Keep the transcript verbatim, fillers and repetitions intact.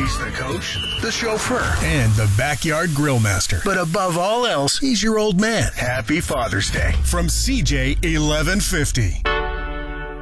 He's the coach, the chauffeur, and the backyard grill master. but above all else, he's your old man. Happy Father's Day. From C J eleven fifty.